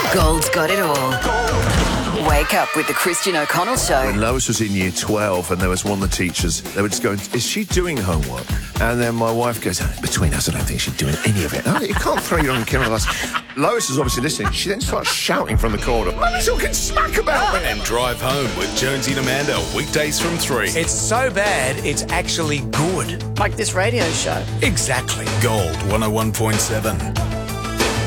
Gold's got it all. Wake up with the Christian O'Connell Show. When Lois was in year 12 and there was one of the teachers, they were just going, is she doing homework? And then my wife goes, between us, I don't think she's doing any of it. Oh, you can't throw your own kid on the bus. Lois is obviously listening. She then starts shouting from the corner, Mummy's talking smack about me. And Drive Home with Jonesy and Amanda, weekdays from 3. It's so bad, it's actually good. Like this radio show. Exactly. Gold 101.7.